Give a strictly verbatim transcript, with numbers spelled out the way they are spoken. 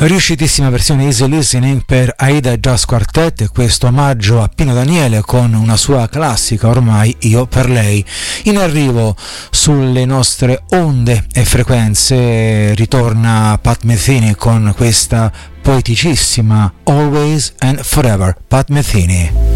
Riuscitissima versione Easy Listening per Aida Jazz Quartet e questo omaggio a Pino Daniele con una sua classica ormai, Io per lei. In arrivo sulle nostre onde e frequenze ritorna Pat Metheny con questa poeticissima Always and Forever. Pat Metheny.